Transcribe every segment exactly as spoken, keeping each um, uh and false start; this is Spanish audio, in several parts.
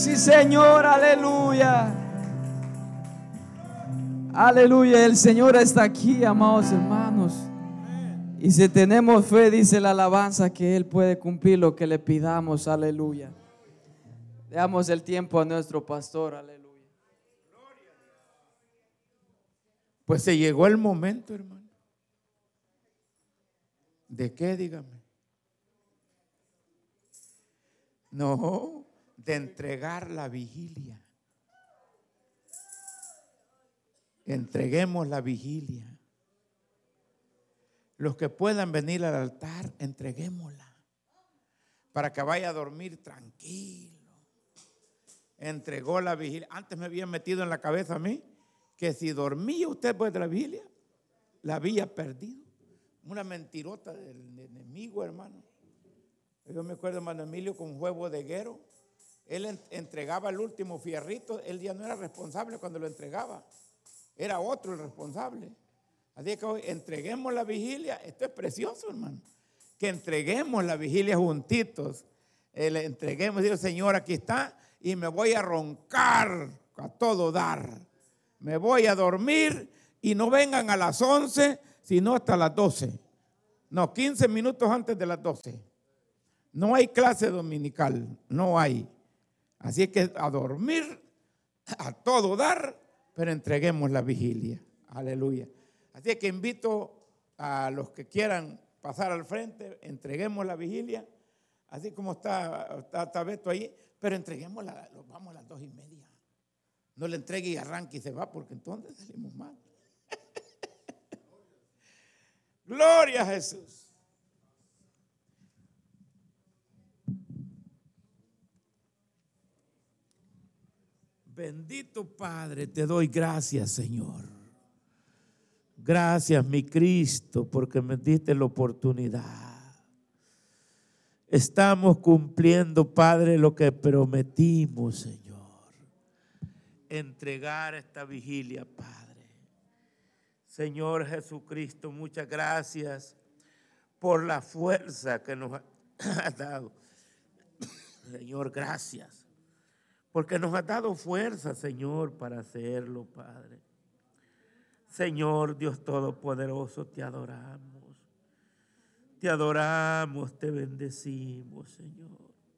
Sí, Señor, aleluya. Aleluya, el Señor está aquí, amados hermanos. Y si tenemos fe, dice la alabanza, que Él puede cumplir lo que le pidamos. Aleluya. Damos el tiempo a nuestro pastor. Aleluya. Pues se llegó el momento, hermano. ¿De qué? Dígame. No, de entregar la vigilia. Entreguemos la vigilia. Los que puedan venir al altar, entreguémosla. Para que vaya a dormir tranquilo. Entregó la vigilia. Antes me había metido en la cabeza a mí que si dormía usted después de la vigilia, la había perdido. Una mentirota del enemigo, hermano. Yo me acuerdo de hermano Emilio con huevo de guero. Él entregaba el último fierrito. Él ya no era responsable cuando lo entregaba. Era otro el responsable. Así que hoy entreguemos la vigilia. Esto es precioso, hermano. Que entreguemos la vigilia juntitos. Eh, le entreguemos, digo, Señor, aquí está. Y me voy a roncar a todo dar. Me voy a dormir y no vengan a las once, sino hasta las doce. No, quince minutos antes de las doce. No hay clase dominical, no hay. Así que a dormir, a todo dar, pero entreguemos la vigilia. Aleluya. Así que invito a los que quieran pasar al frente, entreguemos la vigilia. Así como está, está, está Beto ahí, pero entreguémosla, vamos a las dos y media. No le entregue y arranque y se va, porque entonces salimos mal. Gloria a Jesús. Bendito Padre, te doy gracias, Señor. Gracias, mi Cristo, porque me diste la oportunidad. Estamos cumpliendo, Padre, lo que prometimos, Señor. Entregar esta vigilia, Padre. Señor Jesucristo, muchas gracias por la fuerza que nos has dado. Señor, gracias. Porque nos has dado fuerza, Señor, para hacerlo, Padre. Señor Dios Todopoderoso, te adoramos. Te adoramos, te bendecimos, Señor.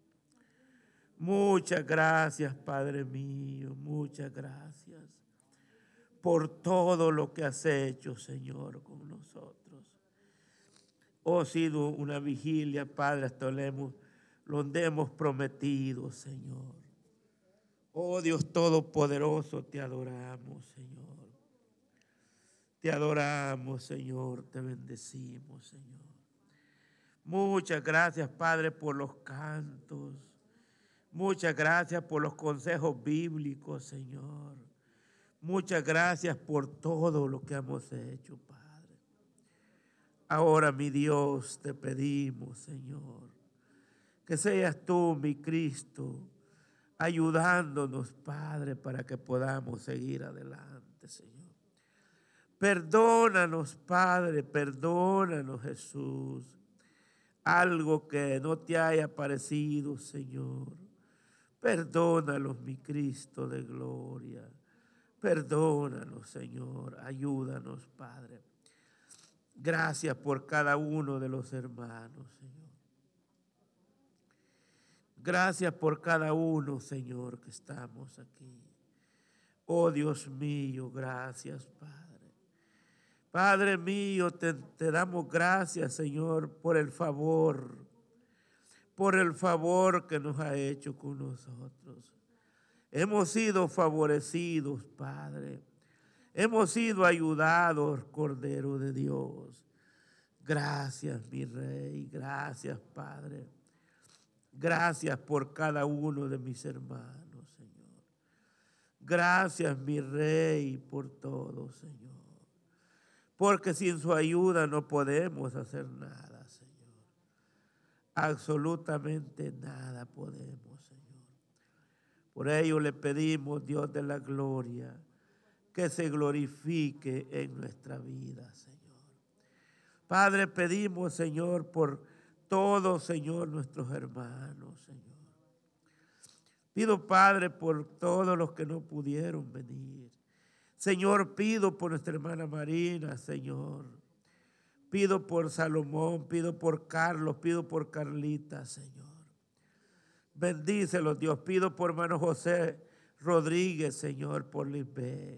Muchas gracias, Padre mío, muchas gracias por todo lo que has hecho, Señor, con nosotros. Oh, ha sido una vigilia, Padre, hasta donde hemos prometido, Señor. Oh, Dios Todopoderoso, te adoramos, Señor. Te adoramos, Señor, te bendecimos, Señor. Muchas gracias, Padre, por los cantos. Muchas gracias por los consejos bíblicos, Señor. Muchas gracias por todo lo que hemos hecho, Padre. Ahora, mi Dios, te pedimos, Señor, que seas tú, mi Cristo, ayudándonos, Padre, para que podamos seguir adelante, Señor. Perdónanos, Padre, perdónanos, Jesús. Algo que no te haya parecido, Señor. Perdónanos, mi Cristo de gloria. Perdónanos, Señor. Ayúdanos, Padre. Gracias por cada uno de los hermanos, Señor. Gracias por cada uno, Señor, que estamos aquí. Oh, Dios mío, gracias, Padre. Padre mío, te, te damos gracias, Señor, por el favor, por el favor que nos ha hecho con nosotros. Hemos sido favorecidos, Padre. Hemos sido ayudados, Cordero de Dios. Gracias, mi Rey. Gracias, Padre. Gracias por cada uno de mis hermanos, Señor. Gracias, mi Rey, por todo, Señor. Porque sin su ayuda no podemos hacer nada, Señor. Absolutamente nada podemos, Señor. Por ello le pedimos, Dios de la gloria, que se glorifique en nuestra vida, Señor. Padre, pedimos, Señor, por todos, Señor, nuestros hermanos, Señor. Pido, Padre, por todos los que no pudieron venir. Señor, pido por nuestra hermana Marina, Señor. Pido por Salomón, pido por Carlos, pido por Carlita, Señor. Bendícelos, Dios. Pido por hermano José Rodríguez, Señor, por Lisbeth.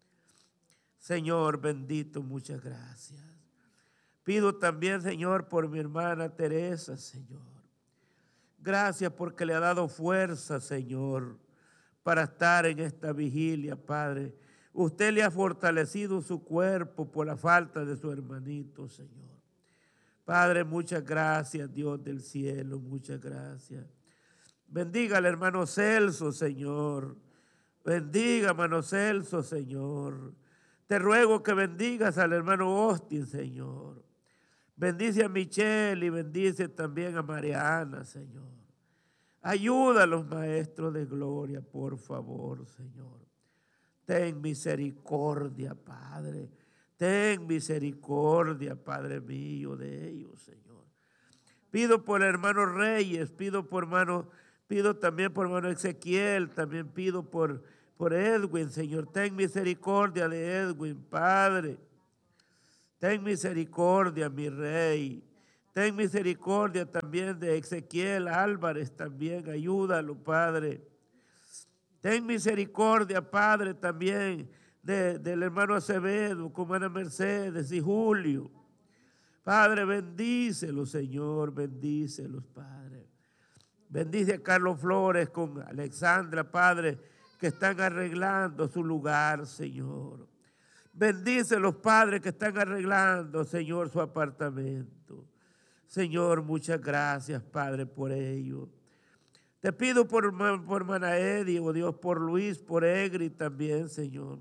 Señor, bendito, muchas gracias. Pido también, Señor, por mi hermana Teresa, Señor. Gracias porque le ha dado fuerza, Señor, para estar en esta vigilia, Padre. Usted le ha fortalecido su cuerpo por la falta de su hermanito, Señor. Padre, muchas gracias, Dios del cielo, muchas gracias. Bendiga al hermano Celso, Señor. Bendiga, hermano Celso, Señor. Te ruego que bendigas al hermano Austin, Señor. Bendice a Michelle y bendice también a Mariana, Señor. Ayuda a los maestros de gloria, por favor, Señor. Ten misericordia, Padre. Ten misericordia, Padre mío, de ellos, Señor. Pido por hermano Reyes, pido por hermano, pido también por hermano Ezequiel, también pido por, por Edwin, Señor. Ten misericordia de Edwin, Padre. Ten misericordia, mi Rey. Ten misericordia también de Ezequiel Álvarez, también ayúdalo, Padre. Ten misericordia, Padre, también de, del hermano Acevedo, con hermana Mercedes y Julio. Padre, bendícelos, Señor, bendícelos, Padre. Bendice a Carlos Flores con Alexandra, Padre, que están arreglando su lugar, Señor. Bendice a los padres que están arreglando, Señor, su apartamento. Señor, muchas gracias, Padre, por ello. Te pido por, por hermana Eddie, oh Dios, por Luis, por Egri también, Señor.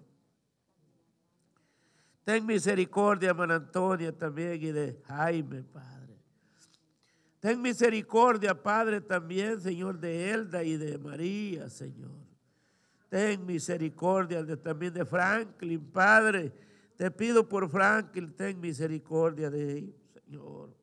Ten misericordia, hermana Antonia, también, y de Jaime, Padre. Ten misericordia, Padre, también, Señor, de Elda y de María, Señor. Ten misericordia de, también de Franklin, Padre. Te pido por Franklin, ten misericordia de ellos, Señor.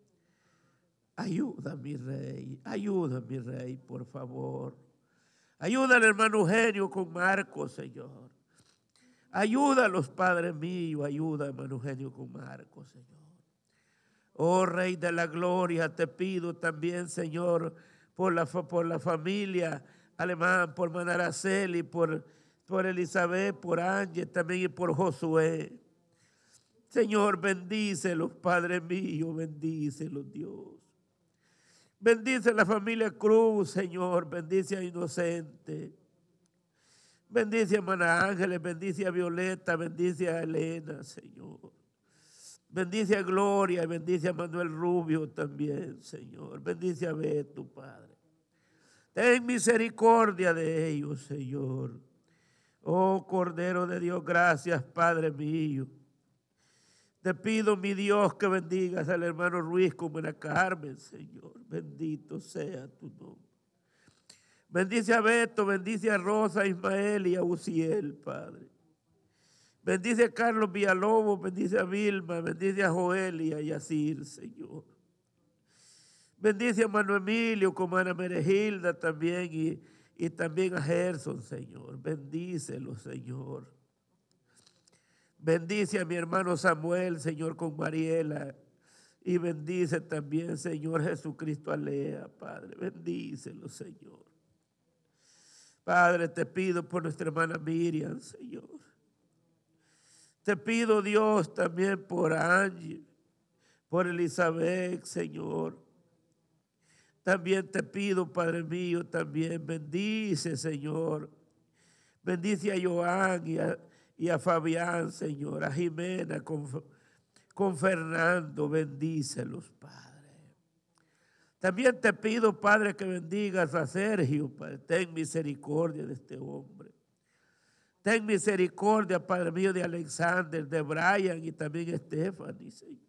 Ayuda, mi Rey, ayuda, mi Rey, por favor. Ayuda al hermano Eugenio con Marcos, Señor. Ayúdalos, Padre mío, ayuda, hermano Eugenio con Marcos, Señor. Oh, Rey de la Gloria, te pido también, Señor, por la, por la familia Alemán, por hermana Araceli, por, por Elizabeth, por Ángel también y por Josué. Señor, bendícelos, Padre mío, bendícelos, Dios. Bendice a la familia Cruz, Señor, bendice a Inocente. Bendice a hermana Ángeles, bendice a Violeta, bendice a Elena, Señor. Bendice a Gloria, bendice a Manuel Rubio también, Señor. Bendice a Beto, Padre. Ten misericordia de ellos, Señor. Oh, Cordero de Dios, gracias, Padre mío. Te pido, mi Dios, que bendigas al hermano Ruiz como a Carmen, Señor. Bendito sea tu nombre. Bendice a Beto, bendice a Rosa, a Ismael y a Uziel, Padre. Bendice a Carlos Villalobos, bendice a Vilma, bendice a Joel y a Yacir, Señor. Bendice a Manuel Emilio, como a Ana Meregilda también y, y también a Gerson, Señor. Bendícelo, Señor. Bendice a mi hermano Samuel, Señor, con Mariela. Y bendice también, Señor Jesucristo, a Lea, Padre. Bendícelo, Señor. Padre, te pido por nuestra hermana Miriam, Señor. Te pido, Dios, también por Ángel, por Elizabeth, Señor. También te pido, Padre mío, también bendice, Señor. Bendice a Joan y a, y a Fabián, Señor, a Jimena con, con Fernando, bendícelos, Padre. También te pido, Padre, que bendigas a Sergio, Padre. Ten misericordia de este hombre. Ten misericordia, Padre mío, de Alexander, de Brian y también Stephanie, Señor.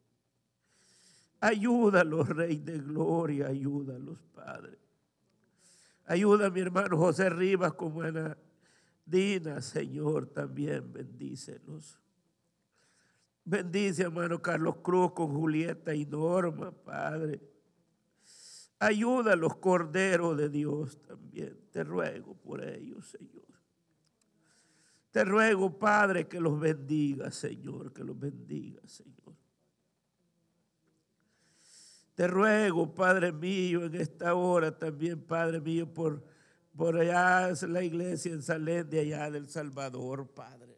Ayúdalos, Rey de Gloria, ayúdalos, Padre. Ayuda a mi hermano José Rivas con Ana Dina, Señor, también bendícelos. Bendice, hermano Carlos Cruz con Julieta y Norma, Padre. Ayuda a los corderos de Dios también. Te ruego por ellos, Señor. Te ruego, Padre, que los bendiga, Señor, que los bendiga, Señor. Te ruego, Padre mío, en esta hora también, Padre mío, por, por allá la iglesia en Salem de allá del Salvador, Padre.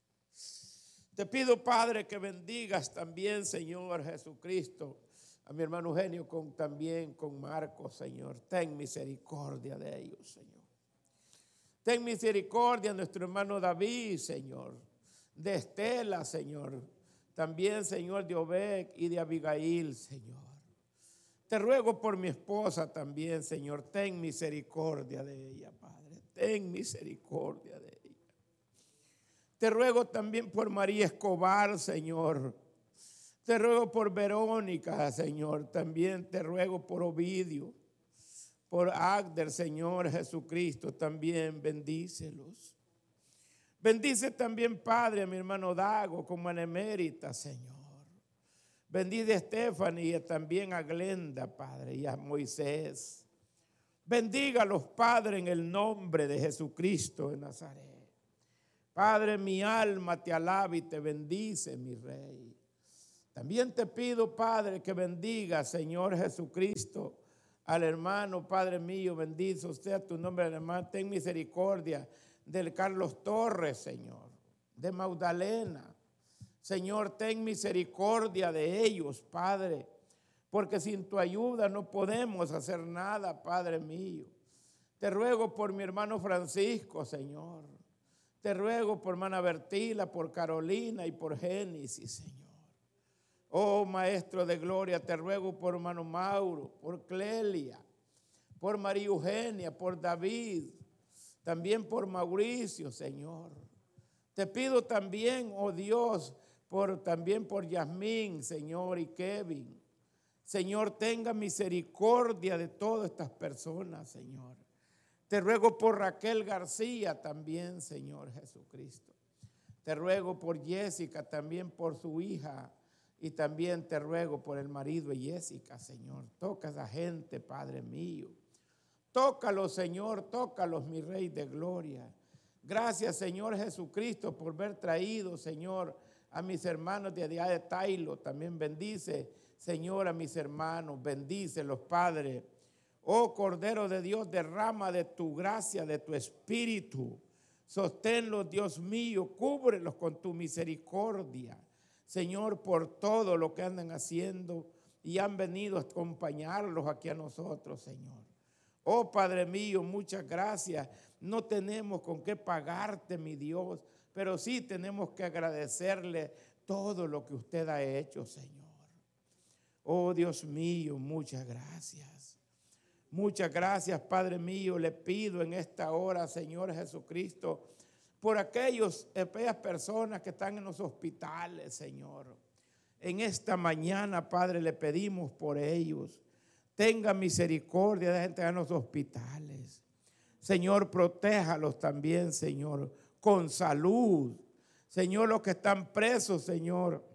Te pido, Padre, que bendigas también, Señor Jesucristo, a mi hermano Eugenio, con, también con Marcos, Señor. Ten misericordia de ellos, Señor. Ten misericordia de nuestro hermano David, Señor. De Estela, Señor. También, Señor, de Obed y de Abigail, Señor. Te ruego por mi esposa también, Señor. Ten misericordia de ella, Padre. Ten misericordia de ella. Te ruego también por María Escobar, Señor. Te ruego por Verónica, Señor. También te ruego por Ovidio, por Agder, Señor Jesucristo. También bendícelos. Bendice también, Padre, a mi hermano Dago como benemérita, Señor. Bendice a Stephanie y también a Glenda, Padre, y a Moisés. Bendígalos, Padre, en el nombre de Jesucristo de Nazaret. Padre, mi alma te alaba y te bendice, mi Rey. También te pido, Padre, que bendiga, Señor Jesucristo, al hermano, Padre mío, bendice usted a tu nombre, hermano. Ten misericordia del Carlos Torres, Señor, de Magdalena. Señor, ten misericordia de ellos, Padre, porque sin tu ayuda no podemos hacer nada, Padre mío. Te ruego por mi hermano Francisco, Señor. Te ruego por hermana Bertila, por Carolina y por Génesis, Señor. Oh, Maestro de Gloria, te ruego por hermano Mauro, por Clelia, por María Eugenia, por David, también por Mauricio, Señor. Te pido también, oh Dios, por, también por Yasmín, Señor, y Kevin. Señor, tenga misericordia de todas estas personas, Señor. Te ruego por Raquel García también, Señor Jesucristo. Te ruego por Jessica, también por su hija. Y también te ruego por el marido de Jessica, Señor. Toca a esa gente, Padre mío. Tócalos, Señor, tócalos, mi Rey de Gloria. Gracias, Señor Jesucristo, por haber traído, Señor, a mis hermanos de allá de Tailo. También bendice, Señor, a mis hermanos. Bendícelos, Padre. Oh, Cordero de Dios, derrama de tu gracia, de tu espíritu. Sosténlos, Dios mío, cúbrelos con tu misericordia. Señor, por todo lo que andan haciendo y han venido a acompañarlos aquí a nosotros, Señor. Oh, Padre mío, muchas gracias. No tenemos con qué pagarte, mi Dios, pero sí tenemos que agradecerle todo lo que usted ha hecho, Señor. Oh, Dios mío, muchas gracias. Muchas gracias, Padre mío. Le pido en esta hora, Señor Jesucristo, por aquellos, aquellas personas que están en los hospitales, Señor. En esta mañana, Padre, le pedimos por ellos. Tenga misericordia de la gente en los hospitales. Señor, protéjalos también, Señor, con salud. Señor, los que están presos, Señor.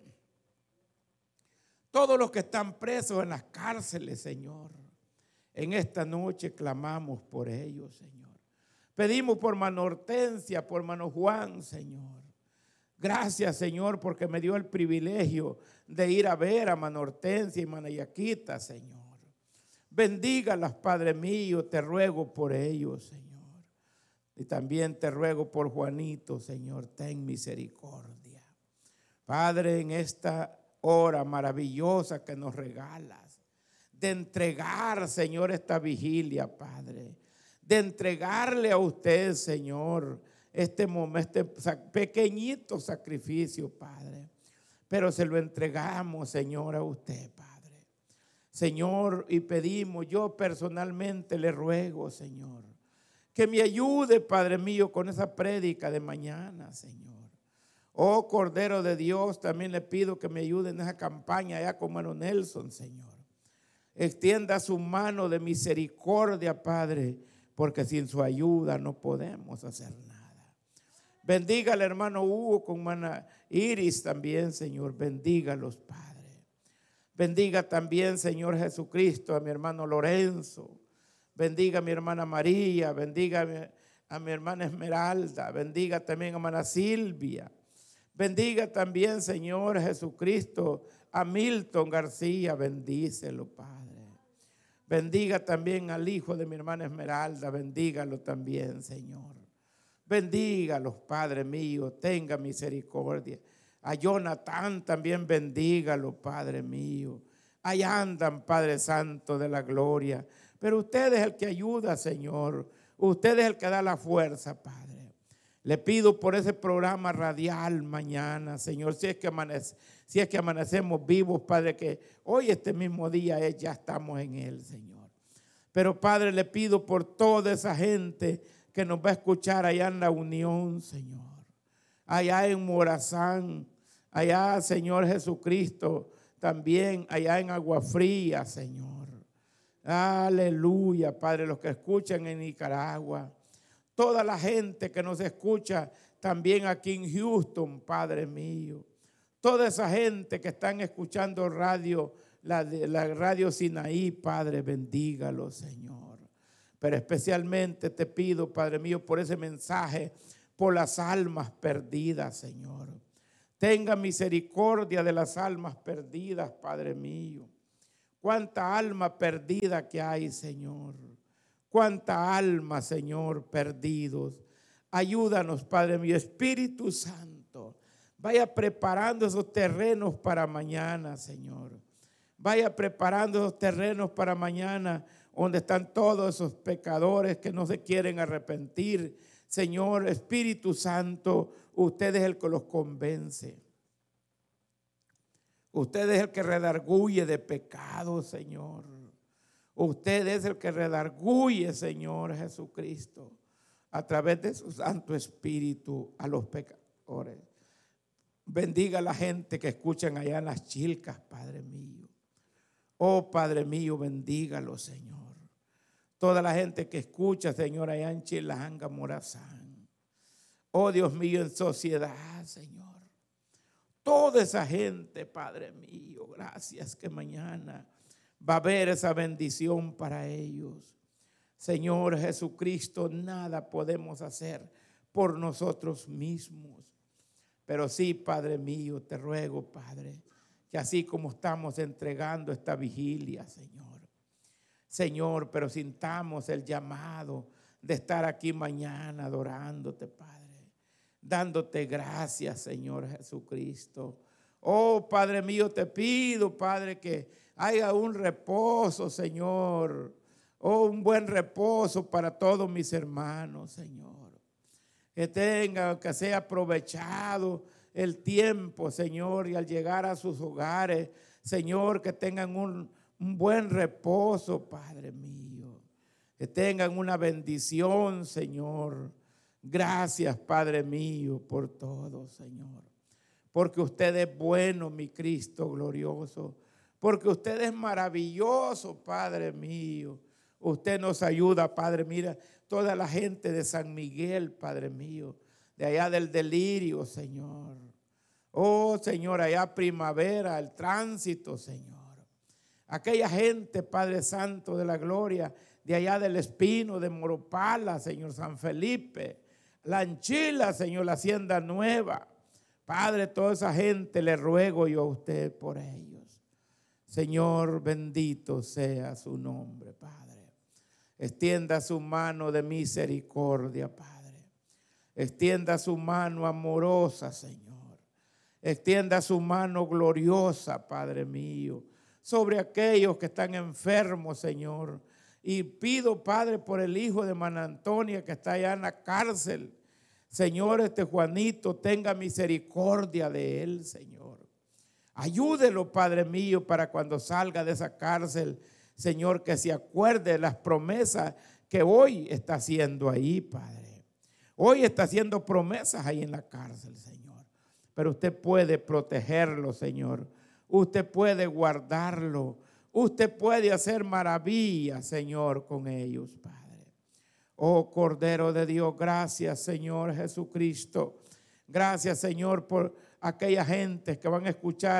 Todos los que están presos en las cárceles, Señor. En esta noche clamamos por ellos, Señor. Pedimos por mano Hortensia, por mano Juan, Señor. Gracias, Señor, porque me dio el privilegio de ir a ver a mano Hortensia y mano Yaquita, Señor. Bendígalas, Padre mío, te ruego por ellos, Señor. Y también te ruego por Juanito, Señor, ten misericordia. Padre, en esta hora maravillosa que nos regalas, de entregar, Señor, esta vigilia, Padre, de entregarle a usted, Señor, este momento, este pequeñito sacrificio, Padre, pero se lo entregamos, Señor, a usted, Padre. Señor, y pedimos, yo personalmente le ruego, Señor, que me ayude, Padre mío, con esa prédica de mañana, Señor. Oh, Cordero de Dios, también le pido que me ayude en esa campaña allá con hermano Nelson, Señor. Extienda su mano de misericordia, Padre, porque sin su ayuda no podemos hacer nada. Bendiga al hermano Hugo con hermana Iris también, Señor. Bendígalos, Padre. Bendiga también, Señor Jesucristo, a mi hermano Lorenzo. Bendiga a mi hermana María. Bendiga a mi, a mi hermana Esmeralda. Bendiga también a mi hermana Silvia. Bendiga también, Señor Jesucristo, a Milton García. Bendícelo, Padre. Bendiga también al hijo de mi hermana Esmeralda. Bendígalo también, Señor. Bendígalos, Padre mío. Tenga misericordia. A Jonathan también bendígalo, Padre mío. Ahí andan, Padre Santo de la gloria. Pero usted es el que ayuda, Señor. Usted es el que da la fuerza, Padre. Le pido por ese programa radial mañana, Señor, si es que, amanece, si es que amanecemos vivos, Padre, que hoy este mismo día es, ya estamos en él, Señor. Pero, Padre, le pido por toda esa gente que nos va a escuchar allá en la Unión, Señor. Allá en Morazán, allá, Señor Jesucristo, también allá en Agua Fría, Señor. Aleluya, Padre, los que escuchan en Nicaragua. Toda la gente que nos escucha también aquí en Houston, Padre mío. Toda esa gente que están escuchando radio, la, la radio Sinaí, Padre, bendígalo, Señor. Pero especialmente te pido, Padre mío, por ese mensaje, por las almas perdidas, Señor. Tenga misericordia de las almas perdidas, Padre mío. Cuánta alma perdida que hay, Señor. Cuánta alma, Señor, perdidos. Ayúdanos, Padre mío. Espíritu Santo, vaya preparando esos terrenos para mañana, Señor. Vaya preparando esos terrenos para mañana, donde están todos esos pecadores que no se quieren arrepentir. Señor, Espíritu Santo, usted es el que los convence. Usted es el que redarguye de pecado, Señor. Usted es el que redarguye, Señor Jesucristo, a través de su Santo Espíritu a los pecadores. Bendiga a la gente que escuchan allá en las Chilcas, Padre mío. Oh, Padre mío, bendígalo, Señor. Toda la gente que escucha, Señor, allá en Chilanga, Morazán. Oh, Dios mío, en Sociedad, Señor. Toda esa gente, Padre mío, gracias que mañana va a haber esa bendición para ellos. Señor Jesucristo, nada podemos hacer por nosotros mismos. Pero sí, Padre mío, te ruego, Padre, que así como estamos entregando esta vigilia, Señor. Señor, pero sintamos el llamado de estar aquí mañana adorándote, Padre. Dándote gracias, Señor Jesucristo. Oh, Padre mío, te pido, Padre, que haya un reposo, Señor. Oh, un buen reposo para todos mis hermanos, Señor. Que tengan, que sea aprovechado el tiempo, Señor, y al llegar a sus hogares, Señor, que tengan un, un buen reposo, Padre mío. Que tengan una bendición, Señor. Gracias, Padre mío, por todo, Señor. Porque usted es bueno, mi Cristo glorioso. Porque usted es maravilloso, Padre mío. Usted nos ayuda, Padre. Mira, toda la gente de San Miguel, Padre mío. De allá del Delirio, Señor. Oh, Señor, allá Primavera, el Tránsito, Señor. Aquella gente, Padre Santo de la gloria, de allá del Espino, de Moropala, Señor, San Felipe. La Anchila, Señor, la Hacienda Nueva. Padre, toda esa gente le ruego yo a usted por ellos. Señor, bendito sea su nombre, Padre. Extienda su mano de misericordia, Padre. Extienda su mano amorosa, Señor. Extienda su mano gloriosa, Padre mío, sobre aquellos que están enfermos, Señor. Y pido, Padre, por el hijo de Mana Antonia que está allá en la cárcel. Señor, este Juanito, tenga misericordia de él, Señor. Ayúdelo, Padre mío, para cuando salga de esa cárcel, Señor, que se acuerde de las promesas que hoy está haciendo ahí, Padre. Hoy está haciendo promesas ahí en la cárcel, Señor. Pero usted puede protegerlo, Señor. Usted puede guardarlo. Usted puede hacer maravillas, Señor, con ellos, Padre. Oh, Cordero de Dios, gracias, Señor Jesucristo. Gracias, Señor, por aquella gente que van a escuchar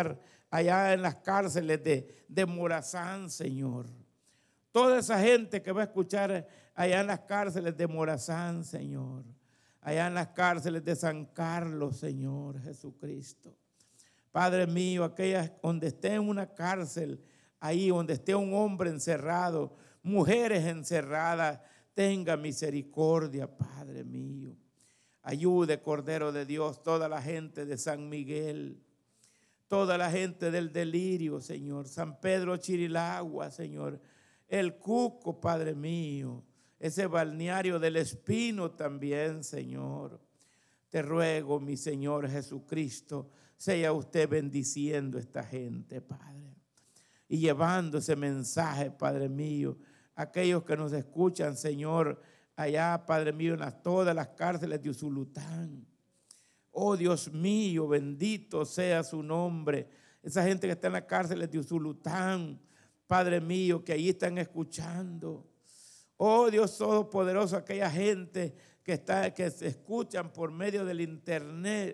allá en las cárceles de, de Morazán, Señor. Toda esa gente que va a escuchar allá en las cárceles de Morazán, Señor. Allá en las cárceles de San Carlos, Señor Jesucristo. Padre mío, aquellas donde esté en una cárcel, ahí donde esté un hombre encerrado, mujeres encerradas, tenga misericordia, Padre mío. Ayude, Cordero de Dios, toda la gente de San Miguel, toda la gente del Delirio, Señor. San Pedro Chirilagua, Señor. El Cuco, Padre mío. Ese balneario del Espino también, Señor. Te ruego, mi Señor Jesucristo, sea usted bendiciendo a esta gente, Padre. Y llevando ese mensaje, Padre mío, a aquellos que nos escuchan, Señor, allá, Padre mío, en las, todas las cárceles de Usulután. Oh, Dios mío, bendito sea su nombre. Esa gente que está en las cárceles de Usulután, Padre mío, que allí están escuchando. Oh, Dios Todopoderoso, aquella gente que, está, que se escuchan por medio del internet.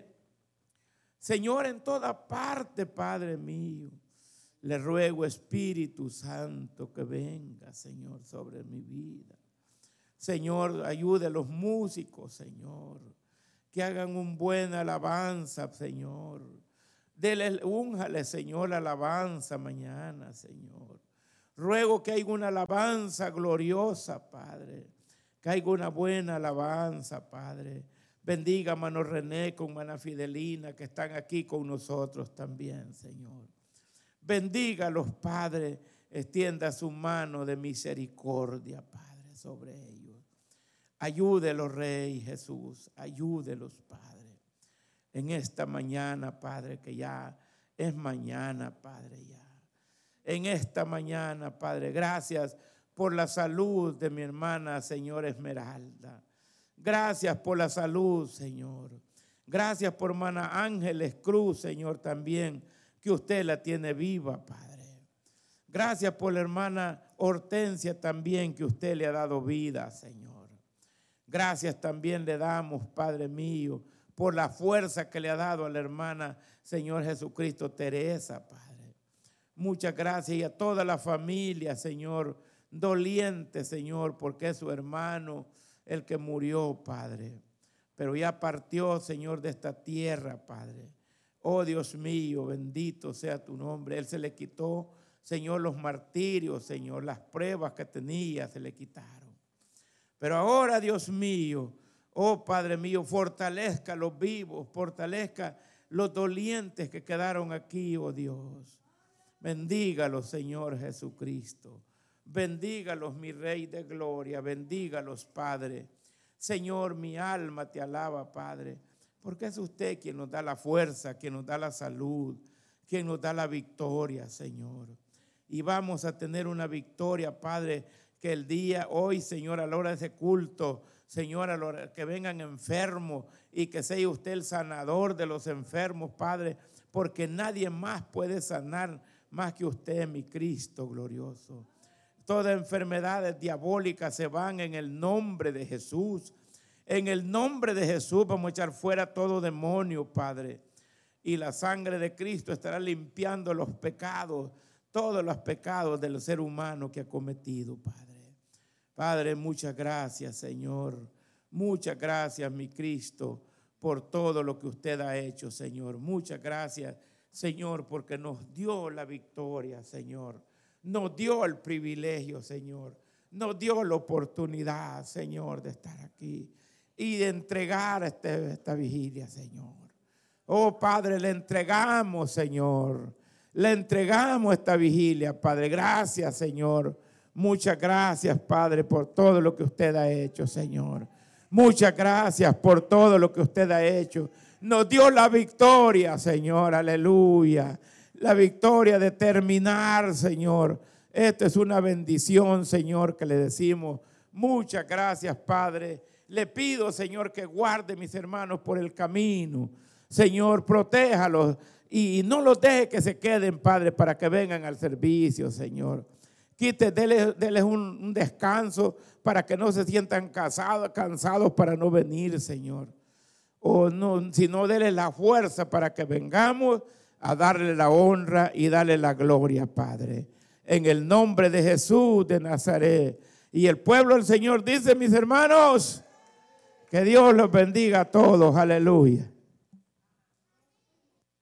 Señor, en toda parte, Padre mío, le ruego, Espíritu Santo, que venga, Señor, sobre mi vida. Señor, ayude a los músicos, Señor, que hagan un buen alabanza, Señor. Dele, únjale, Señor, la alabanza mañana, Señor. Ruego que haya una alabanza gloriosa, Padre. Que haya una buena alabanza, Padre. Bendiga a Mano René con Mana Fidelina, que están aquí con nosotros también, Señor. Bendiga a los padres, extienda su mano de misericordia, Padre, sobre ellos. Ayúdelos, Rey Jesús, ayúdelos, Padre. En esta mañana, Padre, que ya es mañana, Padre, ya. En esta mañana, Padre, gracias por la salud de mi hermana, Señor Esmeralda. Gracias por la salud, Señor. Gracias por hermana Ángeles Cruz, Señor, también, que usted la tiene viva, Padre. Gracias por la hermana Hortensia también, que usted le ha dado vida, Señor. Gracias también le damos, Padre mío, por la fuerza que le ha dado a la hermana, Señor Jesucristo, Teresa, Padre. Muchas gracias, y a toda la familia, Señor, doliente, Señor, porque es su hermano el que murió, Padre. Pero ya partió, Señor, de esta tierra, Padre. Oh, Dios mío, bendito sea tu nombre. Él se le quitó, Señor, los martirios, Señor, las pruebas que tenía se le quitaron. Pero ahora, Dios mío, oh, Padre mío, fortalezca a los vivos, fortalezca los dolientes que quedaron aquí, oh Dios. Bendígalos, Señor Jesucristo. Bendígalos, mi Rey de gloria. Bendígalos, Padre. Señor, mi alma te alaba, Padre, porque es usted quien nos da la fuerza, quien nos da la salud, quien nos da la victoria, Señor. Y vamos a tener una victoria, Padre, que el día hoy, Señor, a la hora de ese culto, Señor, a la hora que vengan enfermos y que sea usted el sanador de los enfermos, Padre, porque nadie más puede sanar más que usted, mi Cristo glorioso. Todas enfermedades diabólicas se van en el nombre de Jesús. En el nombre de Jesús vamos a echar fuera todo demonio, Padre. Y la sangre de Cristo estará limpiando los pecados, todos los pecados del ser humano que ha cometido, Padre. Padre, muchas gracias, Señor. Muchas gracias, mi Cristo, por todo lo que usted ha hecho, Señor. Muchas gracias, Señor, porque nos dio la victoria, Señor. Nos dio el privilegio, Señor. Nos dio la oportunidad, Señor, de estar aquí y de entregar este, esta vigilia, Señor. Oh, Padre, le entregamos, Señor. Le entregamos esta vigilia, Padre. Gracias, Señor. Muchas gracias, Padre, por todo lo que usted ha hecho, Señor. Muchas gracias por todo lo que usted ha hecho. Nos dio la victoria, Señor, aleluya. La victoria de terminar, Señor. Esta es una bendición, Señor, que le decimos. Muchas gracias, Padre. Le pido, Señor, que guarde mis hermanos por el camino. Señor, protéjalos y no los deje que se queden, Padre, para que vengan al servicio, Señor. Quite, déles, déles un, un descanso para que no se sientan cansados, cansados para no venir, Señor. O no, sino déles la fuerza para que vengamos a darle la honra y darle la gloria, Padre. En el nombre de Jesús de Nazaret. Y el pueblo del Señor dice, mis hermanos, que Dios los bendiga a todos. Aleluya.